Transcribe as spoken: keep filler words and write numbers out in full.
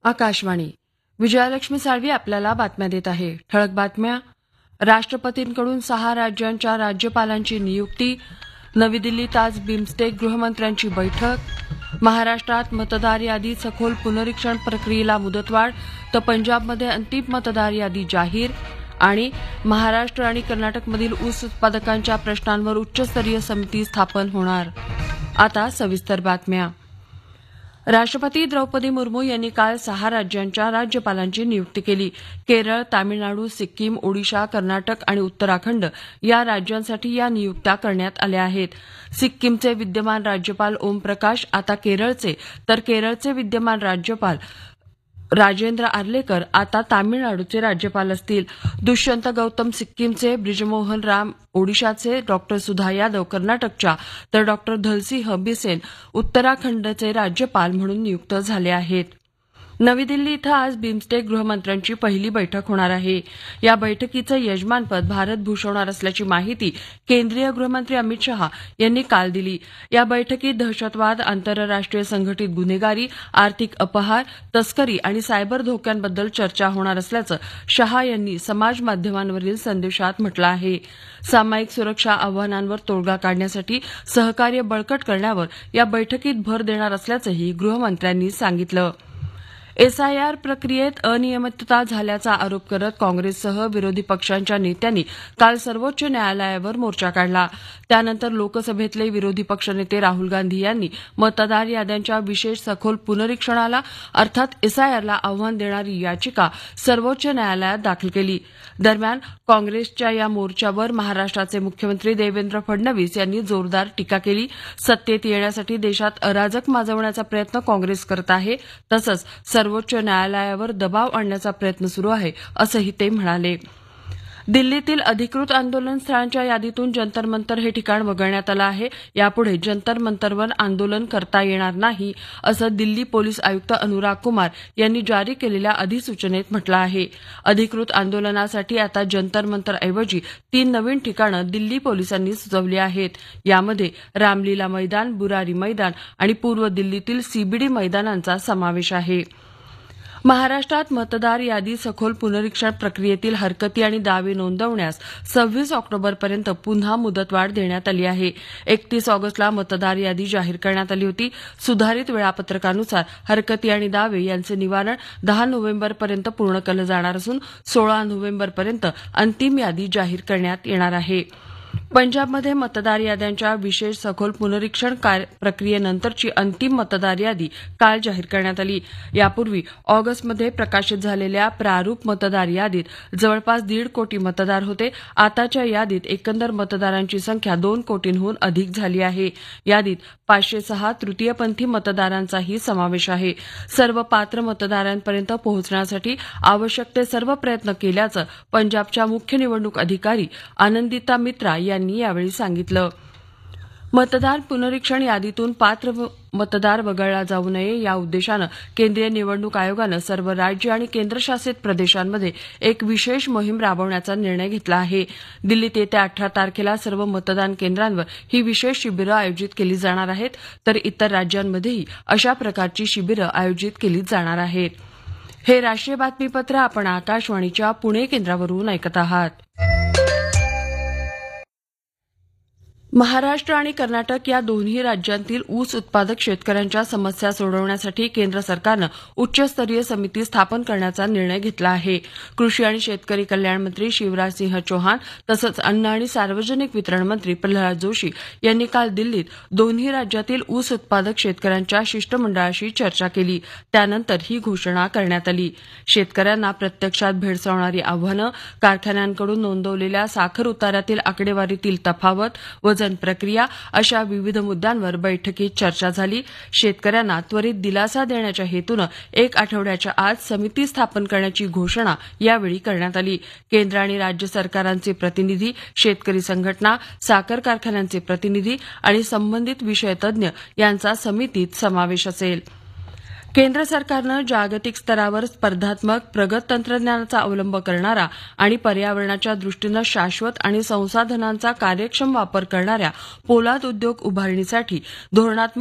आकाशवाणी. विजयालक्ष्मी साळवी आपल्याला बातम्या देत आहे. ठळक बातम्या. राष्ट्रपतींकडून सहा राज्यांच्या राज्यपालांची नियुक्ती. नवी दिल्लीत आज बिमस्टेक गृहमंत्र्यांची बैठक. महाराष्ट्रात मतदार यादी सखोल पुनरीक्षण प्रक्रियेला मुदतवाढ तर पंजाबमध्ये अंतिम मतदार यादी जाहीर. आणि महाराष्ट्र आणि कर्नाटकमधील ऊस उत्पादकांच्या प्रश्नांवर उच्चस्तरीय समिती स्थापन होणार. आता सविस्तर बातम्या. राष्ट्रपती द्रौपदी मुर्मू यांनी काल सहा राज्यांच्या राज्यपालांची नियुक्ती केली. केरळ, तामिळनाडू, सिक्कीम, ओडिशा, कर्नाटक आणि उत्तराखंड या राज्यांसाठी या नियुक्त्या करण्यात आल्या आहेत. सिक्कीमचे विद्यमान राज्यपाल ओमप्रकाश आता केरळचे, तर केरळचे विद्यमान राज्यपाल राजेंद्र आर्लेकर आता तामिळनाडूचे राज्यपाल असतील. दुष्यंत गौतम सिक्कीमचे, ब्रिजमोहन राम ओडिशाचे, डॉक्टर सुधा यादव कर्नाटकच्या, तर डॉक्टर धलसिंह बिसेन उत्तराखंडचे राज्यपाल म्हणून नियुक्त झाले आहेत. नवी दिल्ली इथं आज बिमस्टेक गृहमंत्र्यांची पहिली बैठक होणार आहे. या बैठकीचं यजमानपद भारत भूषवणार असल्याची माहिती केंद्रीय गृहमंत्री अमित शहा यांनी काल दिली. या बैठकीत दहशतवाद, आंतरराष्ट्रीय संघटित गुन्हेगारी, आर्थिक अपहार, तस्करी आणि सायबर धोक्यांबद्दल चर्चा होणार असल्याचं शहा यांनी समाज माध्यमांवरील संदेशात म्हटलं आहे. सामायिक सुरक्षा आव्हानांवर तोडगा काढण्यासाठी सहकार्य बळकट करण्यावर या बैठकीत भर देणार असल्याचंही गृहमंत्र्यांनी सांगितलं. एसआयआर प्रक्रियेत अनियमितता झाल्याचा आरोप करत काँग्रेससह विरोधी पक्षांच्या नेत्यांनी काल सर्वोच्च न्यायालयावर मोर्चा काढला. त्यानंतर लोकसभेतले विरोधी पक्षनेते राहुल गांधी यांनी मतदार याद्यांच्या विशेष सखोल पुनरीक्षणाला अर्थात एसआयआरला आव्हान देणारी याचिका सर्वोच्च न्यायालयात दाखल केली. दरम्यान काँग्रेसच्या या मोर्चावर महाराष्ट्राचे मुख्यमंत्री देवेंद्र फडणवीस यांनी जोरदार टीका केली. सत्तेत येण्यासाठी देशात अराजक माजवण्याचा प्रयत्न काँग्रेस करत आहे, तसंच सर्वोच्च न्यायालयावर दबाव आणण्याचा प्रयत्न सुरू आहे असंही ते म्हणाले. दिल्लीतील अधिकृत आंदोलन स्थळांच्या यादीतून जंतर मंतर हे ठिकाण वगळण्यात आलं आहे. यापुढे जंतर मंतरवर आंदोलन करता येणार नाही असं दिल्ली पोलीस आयुक्त अनुराग कुमार यांनी जारी केलेल्या अधिसूचनेत म्हटलं आहे. अधिकृत आंदोलनासाठी आता जंतर मंतरऐवजी तीन नवीन ठिकाणं दिल्ली पोलिसांनी सुचवली आहेत. यामध्ये रामलीला मैदान, बुरारी मैदान आणि पूर्व दिल्लीतील सीबीडी मैदानांचा समावेश आहे. महाराष्ट्रात मतदार यादी सखोल पुनरीक्षण प्रक्रियेतील हरकती आणि दावे नोंदवण्यास सव्वीस ऑक्टोबरपर्यंत पुन्हा मुदतवाढ देण्यात आली आहे. एकतीस ऑगस्टला मतदार यादी जाहीर करण्यात आली होती. सुधारित वेळापत्रकानुसार हरकती आणि दावे यांचे निवारण दहा नोव्हेंबरपर्यंत पूर्ण केलं जाणार असून सोळा नोव्हेंबरपर्यंत अंतिम यादी जाहीर करण्यात येणार आहे. पंजाबमध्ये मतदार याद्यांच्या विशेष सखोल पुनरीक्षण प्रक्रियेनंतरची अंतिम मतदार यादी काल जाहीर करण्यात आली. यापूर्वी ऑगस्टमध्ये प्रकाशित झालेल्या प्रारूप मतदार यादीत जवळपास दीड कोटी मतदार होते. आताच्या यादीत एकंदर मतदारांची संख्या दोन कोटींहून अधिक झाली आहे. यादीत पाचशे सहा तृतीयपंथी मतदारांचाही समावेश आहे. सर्व पात्र मतदारांपर्यंत पोहोचण्यासाठी आवश्यक ते सर्व प्रयत्न केल्याचं पंजाबच्या मुख्य निवडणूक अधिकारी आनंदिता मित्रा यांनी यावेळी सांगितलं. मतदार पुनरीक्षण यादीतून पात्र मतदार वगळला जाऊ नये या उद्देशानं केंद्रीय निवडणूक आयोगानं सर्व राज्य आणि केंद्रशासित प्रदेशांमध्ये एक विशेष मोहीम राबवण्याचा निर्णय घेतला आहे. दिल्लीत येत्या अठरा तारखेला सर्व मतदान केंद्रांवर ही विशेष शिबिरं आयोजित केली जाणार आहेत, तर इतर राज्यांमध्येही अशा प्रकारची शिबिरं आयोजित केली जाणार आहेत. हे राष्ट्रीय बातमीपत्र आपण आकाशवाणीच्या पुणे केंद्रावरून ऐकत आहात. महाराष्ट्र आणि कर्नाटक या दोन्ही राज्यांतील ऊस उत्पादक शेतकऱ्यांच्या समस्या सोडवण्यासाठी केंद्र सरकारनं उच्चस्तरीय समिती स्थापन करण्याचा निर्णय घेतला आहे. कृषी आणि शेतकरी कल्याण मंत्री शिवराजसिंह चौहान तसंच अन्न आणि सार्वजनिक वितरण मंत्री प्रल्हाद जोशी यांनी काल दिल्लीत दोन्ही राज्यातील ऊस उत्पादक शेतकऱ्यांच्या शिष्टमंडळाशी चर्चा केली. त्यानंतर ही घोषणा करण्यात आली. शेतकऱ्यांना प्रत्यक्षात भेडसावणारी आव्हानं, कारखान्यांकडून नोंदवलेल्या साखर उताऱ्यातील आकडेवारीतील तफावत, वजन प्रक्रिया अशा विविध मुद्द्यांवर बैठकीत चर्चा झाली. शेतकऱ्यांना त्वरित दिलासा देण्याच्या हेतूनं एक आठवड्याच्या आत समिती स्थापन करण्याची घोषणा यावेळी करण्यात आली. केंद्र आणि राज्य सरकारांचे प्रतिनिधी, शेतकरी संघटना, साखर कारखान्यांचे प्रतिनिधी आणि संबंधित विषयतज्ञ यांचा समितीत समावेश असेल. केंद्र सरकारनं जागतिक स्तरावर स्पर्धात्मक, प्रगत तंत्रज्ञानाचा अवलंब करणारा आणि पर्यावरणाच्या दृष्टीनं शाश्वत आणि संसाधनांचा कार्यक्षम वापर करणाऱ्या पोलाद उद्योग उभारणीसाठी धोरणात्मक